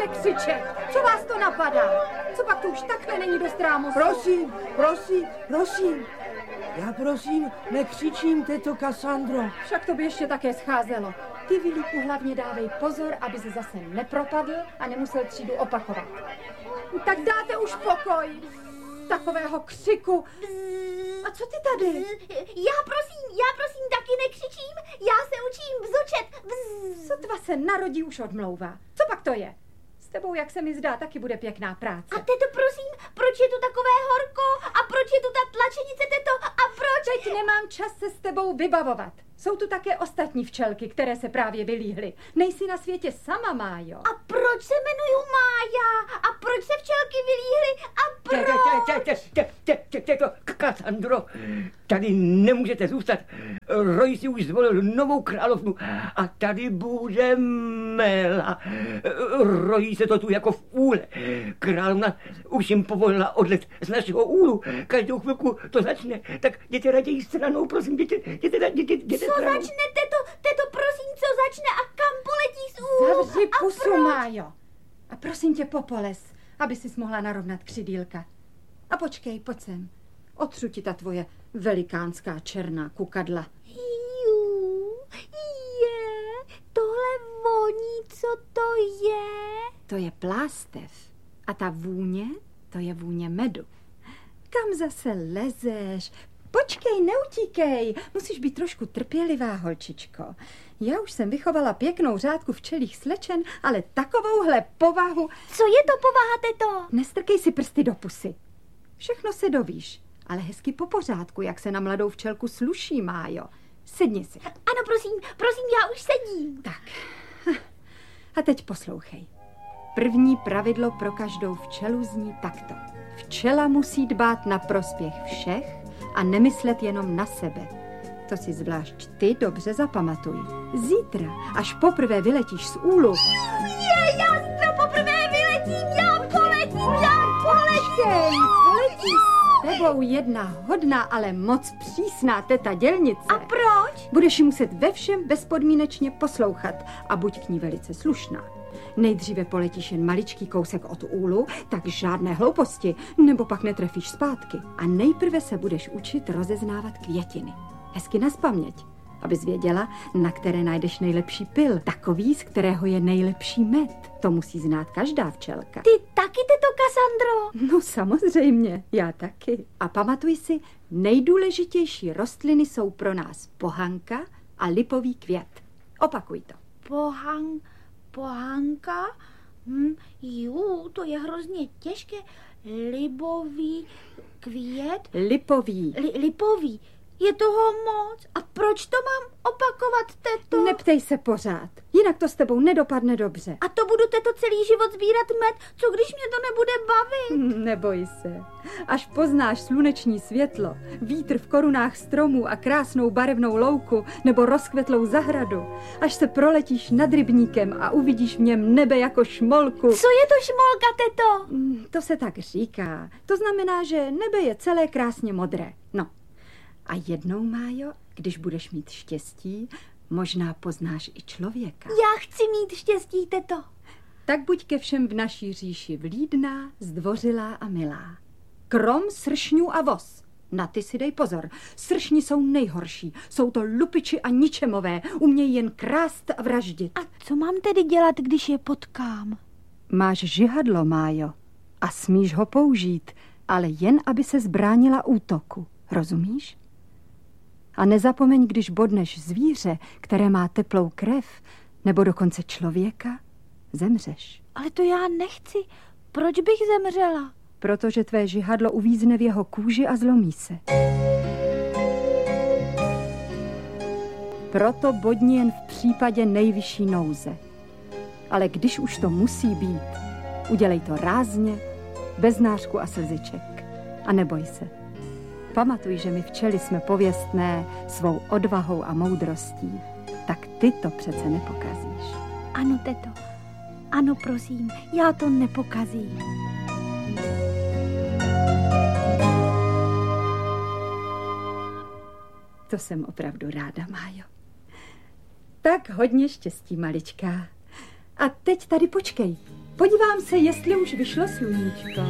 nekřičet. Co vás to napadá? Co pak to už takhle není do strámosu? Prosím. Já prosím, nekřičím, teto Cassandro. Však to by ještě také scházelo. Ty, Vilíku, hlavně dávej pozor, aby se zase nepropadl a nemusel třídu opakovat. Tak dáte už pokoj. Takového křiku. A co ty tady? Já prosím taky nekřičím. Já se učím bzučet. Sotva se narodí, už odmlouvá. Co pak to je? S tebou, jak se mi zdá, taky bude pěkná práce. A teto, prosím, proč je tu takové horko? A proč je tu ta tlačenice, teto? A proč? Teď nemám čas se s tebou vybavovat. Jsou tu také ostatní včelky, které se právě vylíhly. Nejsi na světě sama, Májo. A proč se jmenuju Mája? A proč se včelky vylíhly? A proč? Cassandro, tady nemůžete zůstat. Roy si už zvolil novou královnu a tady bude Mela. Rojí se to tu jako v úle. Královna už jim povolila odlet z našeho úlu. Každou chvilku to začne. Tak jděte raději stranou, prosím, jděte Co stranou. začne, teto, prosím, co začne a kam poletí z úlu? Zavři pusu, Májo. A prosím tě, popoles, aby sis mohla narovnat křidýlka. A počkej, pojď sem. Otřu ti ta tvoje velikánská černá kukadla. Tohle voní, co to je? To je plástev. A ta vůně, to je vůně medu. Kam zase lezeš? Počkej, neutíkej. Musíš být trošku trpělivá, holčičko. Já už jsem vychovala pěknou řádku včelích slečen, ale takovouhle povahu... Co je to povaha, teto? Nestrkej si prsty do pusy. Všechno se dovíš, ale hezky po pořádku, jak se na mladou včelku sluší, Májo. Sedni si. Ano, prosím, já už sedím. Tak. A teď poslouchej. První pravidlo pro každou včelu zní takto. Včela musí dbát na prospěch všech a nemyslet jenom na sebe. To si zvlášť ty dobře zapamatuj. Zítra, až poprvé vyletíš z úlu... Já zítra poprvé vyletím, já poletím. Letí s tebou jedna hodná, ale moc přísná teta dělnice. A proč? Budeš jí muset ve všem bezpodmínečně poslouchat a buď k ní velice slušná. Nejdříve poletíš jen maličký kousek od úlu, tak žádné hlouposti, nebo pak netrefíš zpátky. A nejprve se budeš učit rozeznávat květiny. Hezky nazpaměť, abys věděla, na které najdeš nejlepší pyl. Takový, z kterého je nejlepší med. To musí znát každá včelka. Ty taky, teto Cassandro? No samozřejmě, já taky. A pamatuj si, nejdůležitější rostliny jsou pro nás pohanka a lipový květ. Opakuj to. Pohanka? To je hrozně těžké. Libový květ? Lipový. Lipový. Je toho moc. A proč to mám opakovat, teto? Neptej se pořád, jinak to s tebou nedopadne dobře. A to budu, teto, celý život sbírat med? Co když mě to nebude bavit? Neboj se. Až poznáš sluneční světlo, vítr v korunách stromů a krásnou barevnou louku nebo rozkvetlou zahradu, až se proletíš nad rybníkem a uvidíš v něm nebe jako šmolku. Co je to šmolka, teto? To se tak říká. To znamená, že nebe je celé krásně modré. No. A jednou, Májo, když budeš mít štěstí, možná poznáš i člověka. Já chci mít štěstí, teto. Tak buď ke všem v naší říši vlídná, zdvořilá a milá. Krom sršňů a vos. Na ty si dej pozor. Sršni jsou nejhorší. Jsou to lupiči a ničemové. Umějí jen krást a vraždit. A co mám tedy dělat, když je potkám? Máš žihadlo, Májo. A smíš ho použít, ale jen, aby se zbránila útoku. Rozumíš? A nezapomeň, když bodneš zvíře, které má teplou krev, nebo dokonce člověka, zemřeš. Ale to já nechci. Proč bych zemřela? Protože tvé žihadlo uvízne v jeho kůži a zlomí se. Proto bodni jen v případě nejvyšší nouze. Ale když už to musí být, udělej to rázně, bez nářku a slziček. A neboj se. Pamatuj, že my včely jsme pověstné svou odvahou a moudrostí. Tak ty to přece nepokazíš. Ano, teto. Ano, prosím, já to nepokazím. To jsem opravdu ráda, Májo. Tak hodně štěstí, maličká. A teď tady počkej. Podívám se, jestli už vyšlo sluníčko.